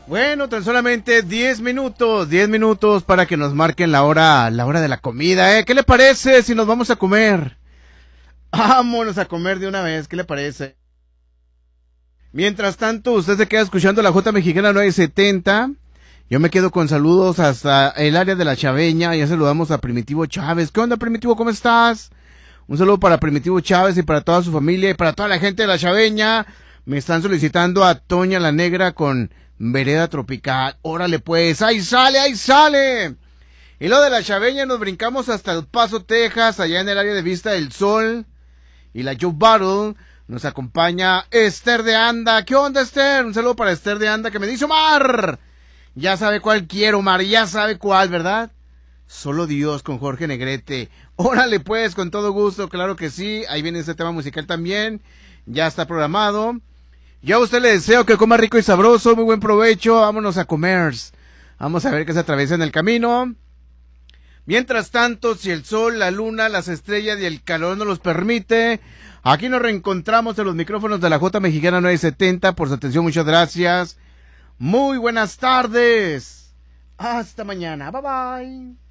Bueno, tan solamente 10 minutos para que nos marquen la hora de la comida, ¿eh? ¿Qué le parece si nos vamos a comer? Vámonos a comer de una vez, ¿qué le parece? Mientras tanto, usted se queda escuchando la J Mexicana 970. Yo me quedo con saludos hasta el área de la Chaveña. Ya saludamos a Primitivo Chávez. ¿Qué onda, Primitivo? ¿Cómo estás? Un saludo para Primitivo Chávez y para toda su familia y para toda la gente de la Chaveña. Me están solicitando a Toña la Negra con Vereda Tropical. Órale pues, ahí sale, ahí sale. Y lo de la Chaveña nos brincamos hasta El Paso, Texas, allá en el área de Vista del Sol. Y la Joe Battle nos acompaña Esther de Anda. ¿Qué onda, Esther? Un saludo para Esther de Anda que me dice Omar. Ya sabe cuál quiero, Omar, ya sabe cuál, ¿verdad? Solo Dios con Jorge Negrete. Órale pues, con todo gusto, claro que sí. Ahí viene este tema musical también. Ya está programado. Yo a usted le deseo que coma rico y sabroso, muy buen provecho. Vámonos a comer. Vamos a ver qué se atraviesa en el camino. Mientras tanto, si el sol, la luna, las estrellas y el calor nos los permite, aquí nos reencontramos en los micrófonos de la J Mexicana 970. Por su atención, muchas gracias. Muy buenas tardes. Hasta mañana. Bye bye.